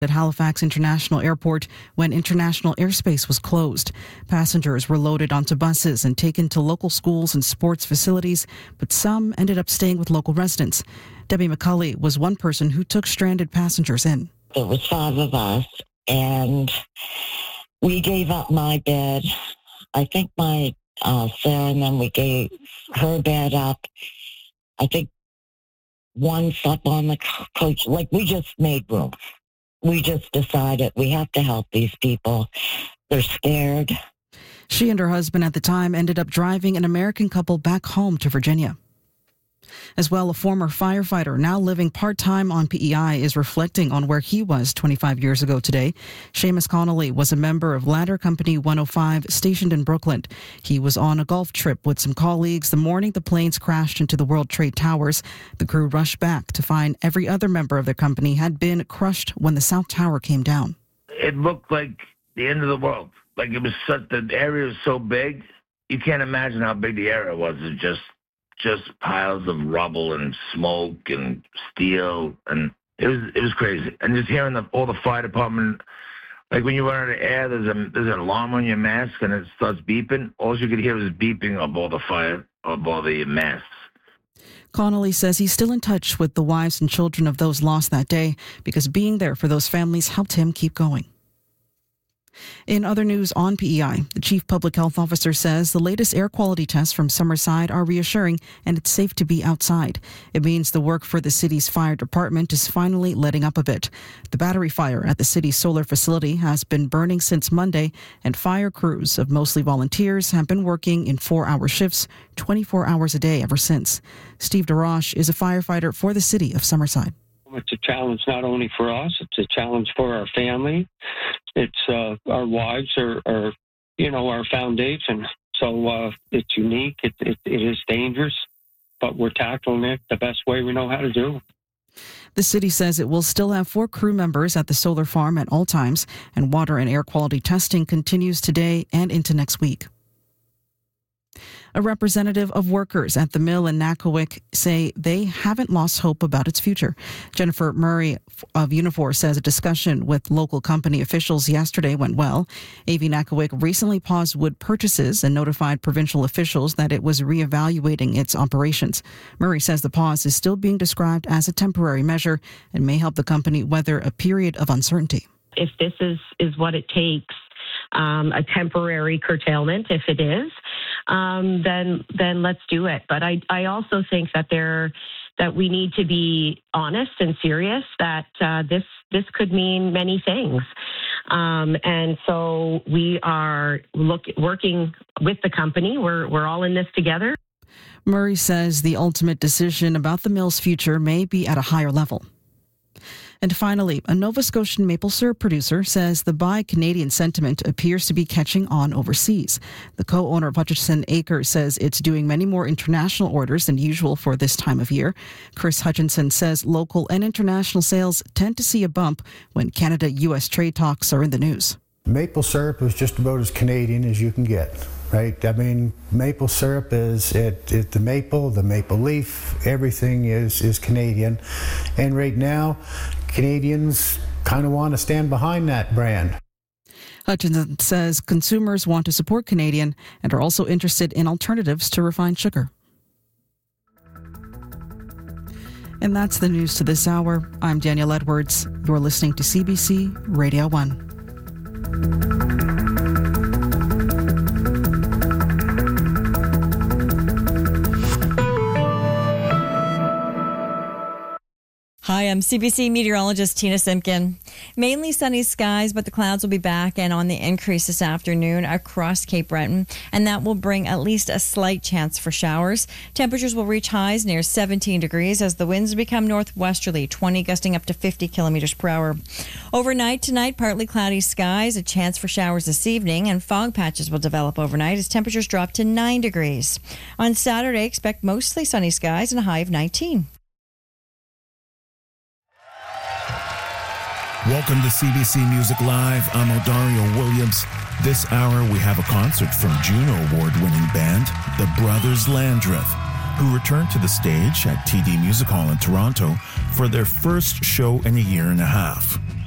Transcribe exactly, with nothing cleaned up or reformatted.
at Halifax International Airport when international airspace was closed. Passengers were loaded onto buses and taken to local schools and sports facilities, but some ended up staying with local residents. Debbie McCulley was one person who took stranded passengers in. There was five of us, and we gave up my bed. I think my uh, Sarah, and then we gave her bed up. I think one slept on the coach. Like, we just made room. We just decided we have to help these people. They're scared. She and her husband at the time ended up driving an American couple back home to Virginia. As well, a former firefighter now living part-time on P E I is reflecting on where he was twenty-five years ago today. Seamus Connolly was a member of Ladder Company one oh five stationed in Brooklyn. He was on a golf trip with some colleagues the morning the planes crashed into the World Trade Towers. The crew rushed back to find every other member of their company had been crushed when the South Tower came down. It looked like the end of the world. Like, it was such, the area was so big, you can't imagine how big the area was. It just just piles of rubble and smoke and steel, and it was it was crazy. And just hearing the, all the fire department, like when you run out of air, there's a there's an alarm on your mask and it starts beeping. All you could hear was beeping of all the fire, of all the masks. Connolly says he's still in touch with the wives and children of those lost that day because being there for those families helped him keep going. In other news on P E I, the Chief Public Health Officer says the latest air quality tests from Summerside are reassuring and it's safe to be outside. It means the work for the city's fire department is finally letting up a bit. The battery fire at the city's solar facility has been burning since Monday, and fire crews of mostly volunteers have been working in four-hour shifts, twenty-four hours a day ever since. Steve DeRoche is a firefighter for the city of Summerside. It's a challenge not only for us, it's a challenge for our family. It's uh, our wives are, are, you know, our foundation. So uh, it's unique. It, it, it is dangerous, but we're tackling it the best way we know how to do. The city says it will still have four crew members at the solar farm at all times, and water and air quality testing continues today and into next week. A representative of workers at the mill in Nakawik say they haven't lost hope about its future. Jennifer Murray of Unifor says a discussion with local company officials yesterday went well. A V Nakawik recently paused wood purchases and notified provincial officials that it was reevaluating its operations. Murray says the pause is still being described as a temporary measure and may help the company weather a period of uncertainty. If this is, is what it takes, Um, a temporary curtailment, if it is, um, then then let's do it. But I, I also think that there that we need to be honest and serious that uh, this this could mean many things, um, and so we are look working with the company. We're we're all in this together. Murray says the ultimate decision about the mill's future may be at a higher level. And finally, a Nova Scotian maple syrup producer says the buy Canadian sentiment appears to be catching on overseas. The co-owner of Hutchinson Acres says it's doing many more international orders than usual for this time of year. Chris Hutchinson says local and international sales tend to see a bump when Canada-U S trade talks are in the news. Maple syrup is just about as Canadian as you can get, right? I mean, maple syrup is it, it the maple, the maple leaf, everything is, is Canadian. And right now, Canadians kind of want to stand behind that brand. Hutchinson says consumers want to support Canadian and are also interested in alternatives to refined sugar. And that's the news to this hour. I'm Danielle Edwards. You're listening to C B C Radio one. Hi, I'm C B C meteorologist Tina Simpkin. Mainly sunny skies, but the clouds will be back and on the increase this afternoon across Cape Breton, and that will bring at least a slight chance for showers. Temperatures will reach highs near seventeen degrees as the winds become northwesterly, twenty gusting up to fifty kilometers per hour. Overnight tonight, partly cloudy skies, a chance for showers this evening, and fog patches will develop overnight as temperatures drop to nine degrees. On Saturday, expect mostly sunny skies and a high of nineteen. Welcome to C B C Music Live. I'm Odario Williams. This hour we have a concert from Juno Award-winning band, the Brothers Landreth, who returned to the stage at T D Music Hall in Toronto for their first show in a year and a half.